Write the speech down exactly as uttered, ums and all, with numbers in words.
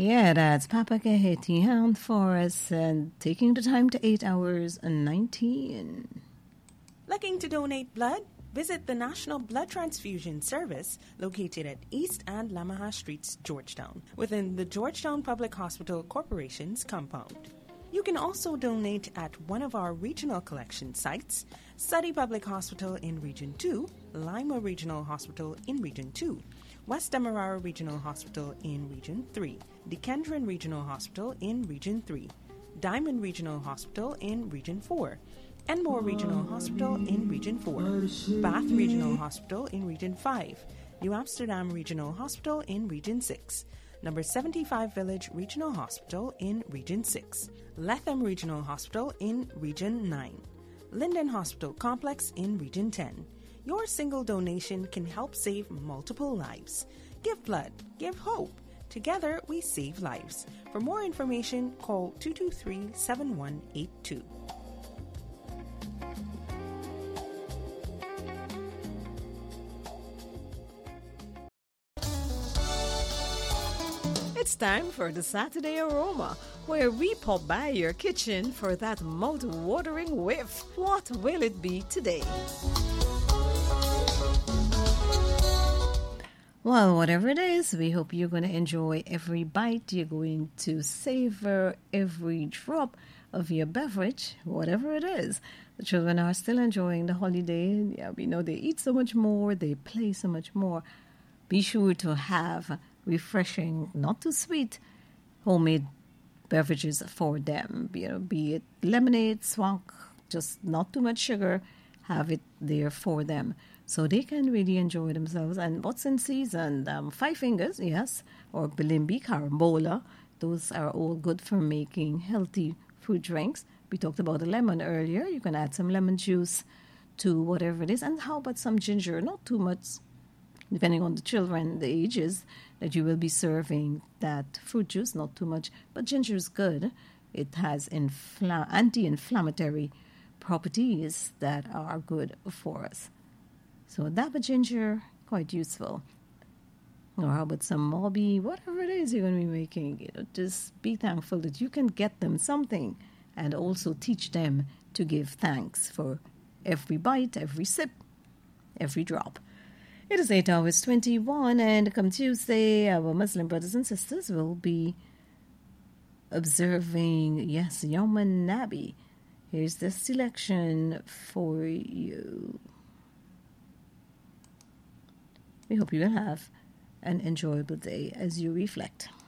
Yeah, that's Papa Kaheti Hound for us and taking the time to eight hours and nineteen. Looking to donate blood? Visit the National Blood Transfusion Service located at East and Lamaha Streets, Georgetown, within the Georgetown Public Hospital Corporation's compound. You can also donate at one of our regional collection sites, Suddy Public Hospital in Region two, Lima Regional Hospital in Region two, West Demerara Regional Hospital in Region three, Dikendron Regional Hospital in Region three, Diamond Regional Hospital in Region four, Enmore Regional Hospital in Region four, Bath Regional Hospital in Region five, New Amsterdam Regional Hospital in Region six, Number seventy-five Village Regional Hospital in Region six, Letham Regional Hospital in Region nine, Linden Hospital Complex in Region ten. Your single donation can help save multiple lives. Give blood, give hope. Together we save lives. For more information, call two two three, seven one eight two. It's time for the Saturday Aroma, where we pop by your kitchen for that mouth-watering whiff. What will it be today? Well, whatever it is, we hope you're going to enjoy every bite. You're going to savor every drop of your beverage, whatever it is. The children are still enjoying the holiday. Yeah, we know they eat so much more, they play so much more. Be sure to have refreshing, not too sweet, homemade beverages for them. You know, be it lemonade, swank, just not too much sugar. Have it there for them so they can really enjoy themselves. And what's in season? Um, Five Fingers, yes, or Bilimbi, Carambola. Those are all good for making healthy fruit drinks. We talked about the lemon earlier. You can add some lemon juice to whatever it is. And how about some ginger? Not too much, depending on the children, the ages that you will be serving that fruit juice, not too much. But ginger is good. It has infl- anti-inflammatory properties that are good for us. So dab of ginger, quite useful. Or how about some Mobi, whatever it is you're going to be making. You know, just be thankful that you can get them something and also teach them to give thanks for every bite, every sip, every drop. It is eight hours twenty-one, and come Tuesday, our Muslim brothers and sisters will be observing, yes, Yom Nabi. Here's the selection for you. We hope you will have an enjoyable day as you reflect.